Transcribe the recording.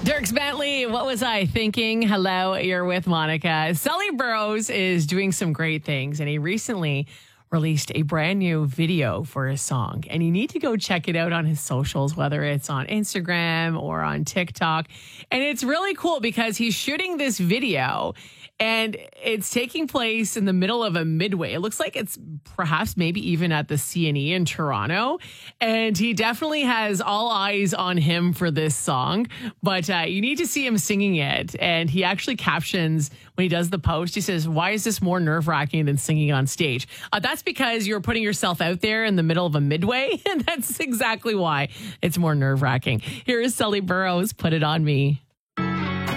Dirks Bentley, what was I thinking? Hello, you're with Monica. Sully Burrows is doing some great things, and he recently released a brand new video for his song. And you need to go check it out on his socials, whether it's on Instagram or on TikTok. And it's really cool because he's shooting this video and it's taking place in the middle of a midway. It looks like it's perhaps maybe even at the CNE in Toronto. And he definitely has all eyes on him for this song. But you need to see him singing it. And he actually captions when he does the post, he says, "Why is this more nerve-wracking than singing on stage?" That's because you're putting yourself out there in the middle of a midway. And that's exactly why it's more nerve-wracking. Here is Sully Burrows, "Put It On Me."